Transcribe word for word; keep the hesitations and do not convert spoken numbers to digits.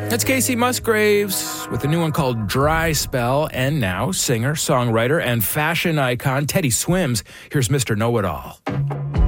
That's Casey Musgraves with a new one called Dry Spell. And now singer, songwriter, and fashion icon Teddy Swims. Here's Mister Know-It-All.